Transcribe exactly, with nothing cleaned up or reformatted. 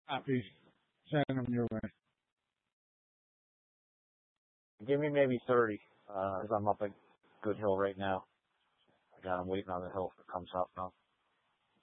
Copy. Send them your way. Give me maybe thirty, uh, as I'm up a good hill right now. I got, I'm waiting on the hill that comes up now.